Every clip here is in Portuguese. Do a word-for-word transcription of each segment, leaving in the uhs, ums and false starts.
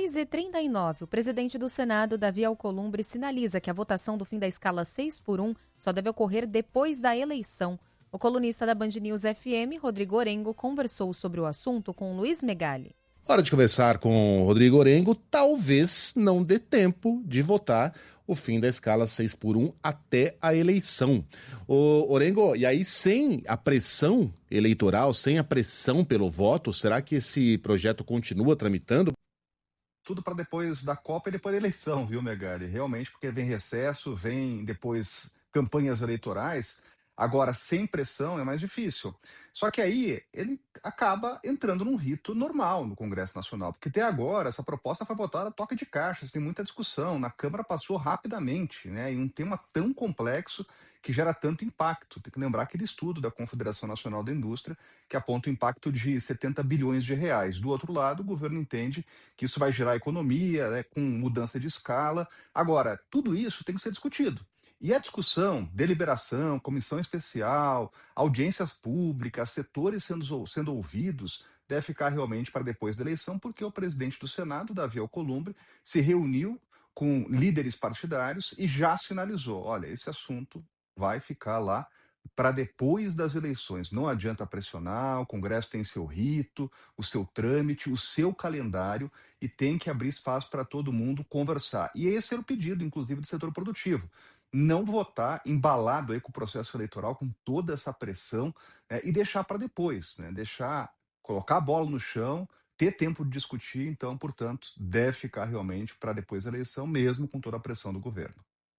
quinze e trinta e nove, o presidente do Senado, Davi Alcolumbre, sinaliza que a votação do fim da escala seis por um só deve ocorrer depois da eleição. O colunista da Band News F M, Rodrigo Orengo, conversou sobre o assunto com Luiz Megali. Hora de conversar com o Rodrigo Orengo, talvez não dê tempo de votar o fim da escala seis por um até a eleição. O Orengo, e aí sem a pressão eleitoral, sem a pressão pelo voto, será que esse projeto continua tramitando? Tudo para depois da Copa e depois da eleição, viu, Megali? Realmente, porque vem recesso, vem depois campanhas eleitorais. Agora, sem pressão é mais difícil. Só que aí ele acaba entrando num rito normal no Congresso Nacional, porque até agora essa proposta foi votada a toque de caixa, tem muita discussão, na Câmara passou rapidamente, né? E um tema tão complexo que gera tanto impacto. Tem que lembrar aquele estudo da Confederação Nacional da Indústria, que aponta o impacto de setenta bilhões de reais. Do outro lado, o governo entende que isso vai gerar economia, né, com mudança de escala. Agora, tudo isso tem que ser discutido. E a discussão, deliberação, comissão especial, audiências públicas, setores sendo, sendo ouvidos, deve ficar realmente para depois da eleição, porque o presidente do Senado, Davi Alcolumbre, se reuniu com líderes partidários e já sinalizou, olha, esse assunto vai ficar lá para depois das eleições. Não adianta pressionar, o Congresso tem seu rito, o seu trâmite, o seu calendário e tem que abrir espaço para todo mundo conversar. E esse era o pedido, inclusive, do setor produtivo. Não votar embalado aí com o processo eleitoral, com toda essa pressão, né, e deixar para depois, né, deixar, colocar a bola no chão, ter tempo de discutir, então, portanto, deve ficar realmente para depois da eleição, mesmo com toda a pressão do governo.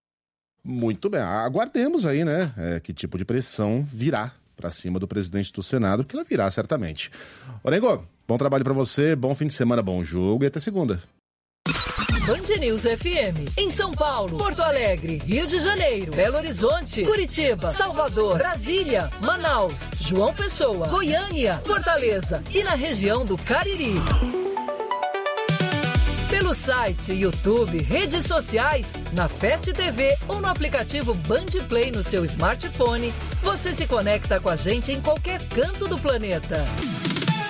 Muito bem, aguardemos aí, né, é, que tipo de pressão virá para cima do presidente do Senado, porque ela virá certamente. Orengo, bom trabalho para você, bom fim de semana, bom jogo e até segunda. Band News F M, em São Paulo, Porto Alegre, Rio de Janeiro, Belo Horizonte, Curitiba, Salvador, Brasília, Manaus, João Pessoa, Goiânia, Fortaleza e na região do Cariri. Pelo site, YouTube, redes sociais, na Fast T V ou no aplicativo Band Play no seu smartphone, você se conecta com a gente em qualquer canto do planeta.